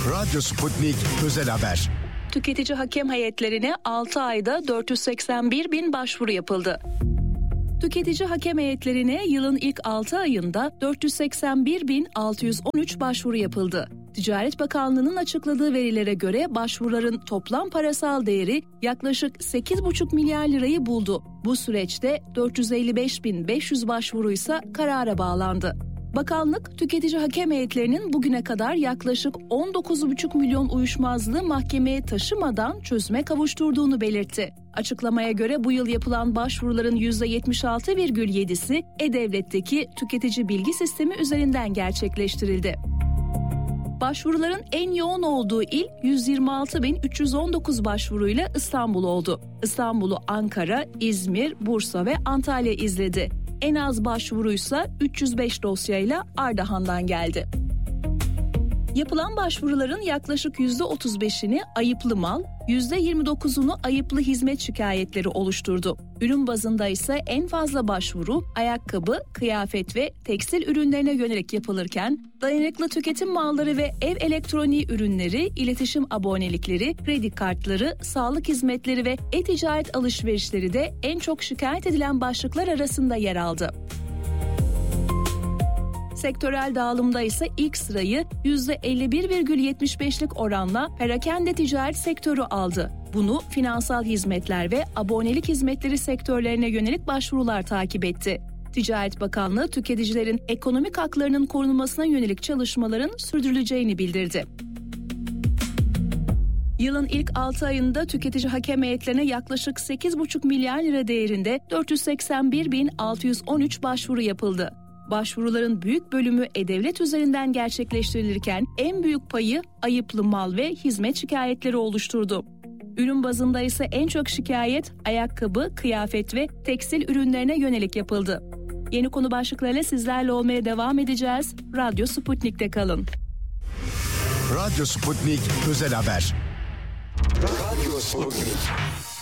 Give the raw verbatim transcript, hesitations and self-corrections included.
Radyo Sputnik Özel Haber. Tüketici hakem heyetlerine altı ayda dört yüz seksen bir bin başvuru yapıldı. Tüketici hakem heyetlerine yılın ilk altı ayında dört yüz seksen bir bin altı yüz on üç başvuru yapıldı. Ticaret Bakanlığı'nın açıkladığı verilere göre başvuruların toplam parasal değeri yaklaşık sekiz buçuk milyar lirayı buldu. Bu süreçte dört yüz elli beş bin beş yüz başvuruysa karara bağlandı. Bakanlık, tüketici hakem heyetlerinin bugüne kadar yaklaşık on dokuz buçuk milyon uyuşmazlığı mahkemeye taşımadan çözüme kavuşturduğunu belirtti. Açıklamaya göre bu yıl yapılan başvuruların yüzde yetmiş altı virgül yedisi E-Devlet'teki tüketici bilgi sistemi üzerinden gerçekleştirildi. Başvuruların en yoğun olduğu il yüz yirmi altı bin üç yüz on dokuz başvuruyla İstanbul oldu. İstanbul'u Ankara, İzmir, Bursa ve Antalya izledi. En az başvuruysa üç yüz beş dosyayla Ardahan'dan geldi. Yapılan başvuruların yaklaşık yüzde otuz beşini ayıplı mal, yüzde yirmi dokuzunu ayıplı hizmet şikayetleri oluşturdu. Ürün bazında ise en fazla başvuru ayakkabı, kıyafet ve tekstil ürünlerine yönelik yapılırken, dayanıklı tüketim malları ve ev elektroniği ürünleri, iletişim abonelikleri, kredi kartları, sağlık hizmetleri ve e-ticaret alışverişleri de en çok şikayet edilen başlıklar arasında yer aldı. Sektörel dağılımda ise ilk sırayı yüzde elli bir virgül yetmiş beşlik oranla perakende ticaret sektörü aldı. Bunu finansal hizmetler ve abonelik hizmetleri sektörlerine yönelik başvurular takip etti. Ticaret Bakanlığı tüketicilerin ekonomik haklarının korunmasına yönelik çalışmaların sürdürüleceğini bildirdi. Yılın ilk altı ayında tüketici hakem heyetlerine yaklaşık sekiz buçuk milyar lira değerinde dört yüz seksen bir bin altı yüz on üç başvuru yapıldı. Başvuruların büyük bölümü E-Devlet üzerinden gerçekleştirilirken en büyük payı ayıplı mal ve hizmet şikayetleri oluşturdu. Ürün bazında ise en çok şikayet ayakkabı, kıyafet ve tekstil ürünlerine yönelik yapıldı. Yeni konu başlıklarıyla sizlerle olmaya devam edeceğiz. Radyo Sputnik'te kalın. Radyo Sputnik Özel Haber. Radyo Sputnik.